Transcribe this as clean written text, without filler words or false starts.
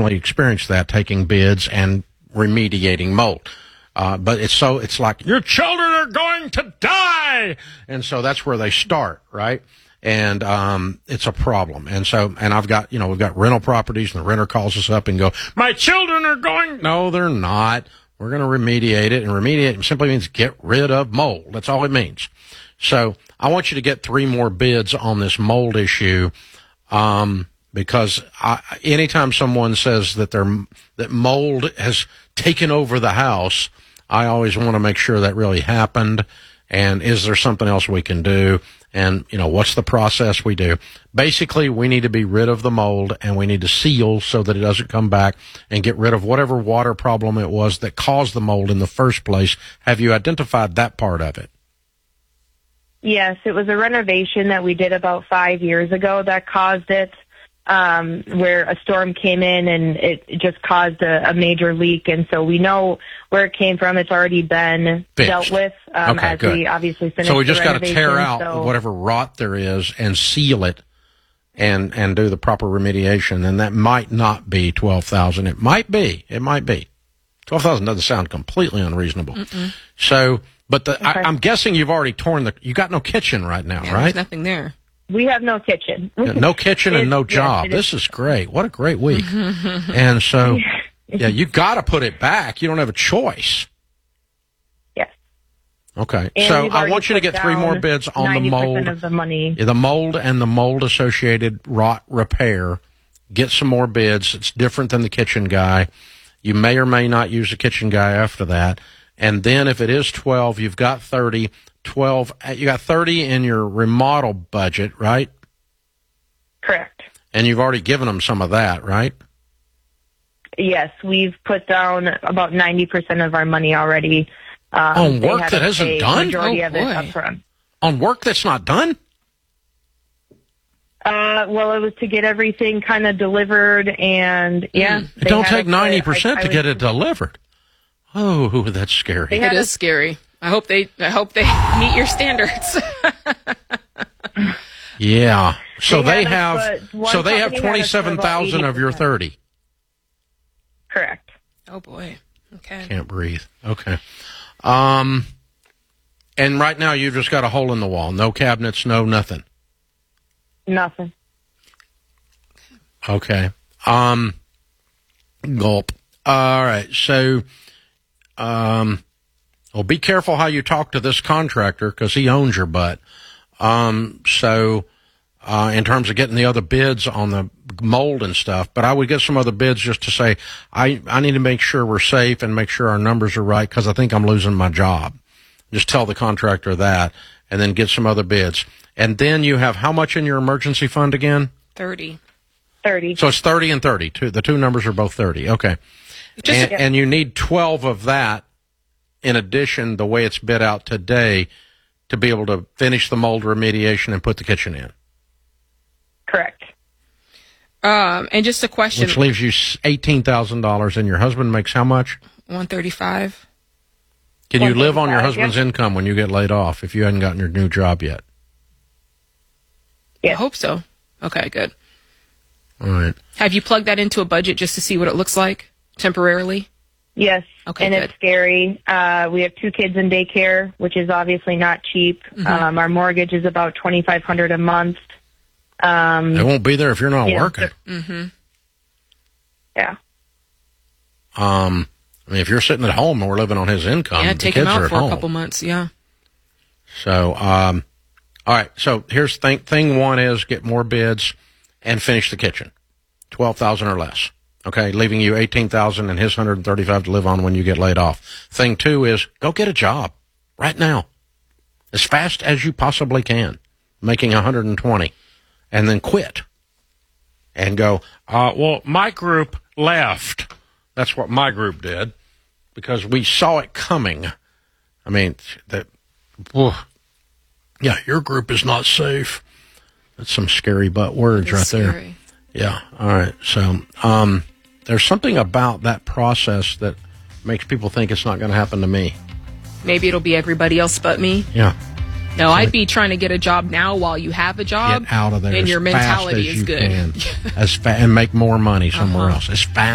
personally experienced that, taking bids and remediating mold. But it's like, your children are going to die. And so that's where they start, right? And it's a problem. And I've got, we've got rental properties, and the renter calls us up and go, my children are going. No, they're not. We're going to remediate it. And remediate simply means get rid of mold. That's all it means. So I want you to get 3 more bids on this mold issue, because anytime someone says that that mold has taken over the house, I always want to make sure that really happened. And is there something else we can do? And, what's the process we do? Basically, we need to be rid of the mold, and we need to seal so that it doesn't come back, and get rid of whatever water problem it was that caused the mold in the first place. Have you identified that part of it? Yes, it was a renovation that we did about 5 years ago that caused it, where a storm came in and it just caused a major leak. And so we know where it came from. It's already been fixed, dealt with as good. We obviously finished. So we just got to tear out so whatever rot there is and seal it and do the proper remediation. And that might not be $12,000. It might be. $12,000 doesn't sound completely unreasonable. Mm-mm. So, but I'm guessing you've already you got no kitchen right now, right? There's nothing there. We have no kitchen. No kitchen and no job. Yes, this is great. What a great week. And so, you got to put it back. You don't have a choice. Yes. Okay. And so I want you to get 3 more bids on the mold. Of the money. The mold and the mold associated rot repair. Get some more bids. It's different than the kitchen guy. You may or may not use the kitchen guy after that. And then if it is 12, you've got 30. 12, you got 30 in your remodel budget, right? Correct. And you've already given them some of that, right? Yes, we've put down about 90% of our money already. On work that isn't done? Majority of it up front. On work that's not done? Well, it was to get everything kind of delivered, and It don't take 90% to get it delivered. Oh, that's scary. It is scary. I hope they meet your standards. Yeah. So they have 27,000 of your 30. Correct. Oh boy. Okay. Can't breathe. Okay. And right now you've just got a hole in the wall. No cabinets, no nothing. Nothing. Okay. Gulp. All right. So, well, be careful how you talk to this contractor, because he owns your butt. So, in terms of getting the other bids on the mold and stuff, but I would get some other bids just to say, I need to make sure we're safe and make sure our numbers are right, because I think I'm losing my job. Just tell the contractor that, and then get some other bids. And then you have how much in your emergency fund again? 30. So it's 30 and 30. The two numbers are both 30. Okay. And you need 12 of that, in addition, the way it's bid out today, to be able to finish the mold remediation and put the kitchen in. Correct. And just a question. Which leaves you $18,000, and your husband makes how much? $135. Can you live on your husband's income when you get laid off if you hadn't gotten your new job yet? Yeah. I hope so. Okay, good. All right. Have you plugged that into a budget just to see what it looks like temporarily? Yes. Okay, and good. It's scary. We have 2 kids in daycare, which is obviously not cheap. Mm-hmm. Our mortgage is about $2,500 a month. They won't be there if you're not working. Mm-hmm. Yeah. I mean, if you're sitting at home and we're living on his income, Yeah, the take kids him are out at for home. a couple months, yeah. So, all right. So here's thing one is get more bids and finish the kitchen, $12,000 or less. Okay, leaving you $18,000 and his $135 to live on when you get laid off. Thing two is go get a job right now, as fast as you possibly can, making $120, and then quit and go. Well, my group left. That's what my group did because we saw it coming. I mean, yeah, your group is not safe. That's some scary butt words right there. Yeah. All right. So, there's something about that process that makes people think it's not going to happen to me. Maybe it'll be everybody else but me. Yeah. No, I'd be trying to get a job now while you have a job. Get out of there. And your mentality is good. And make more money somewhere else. As fast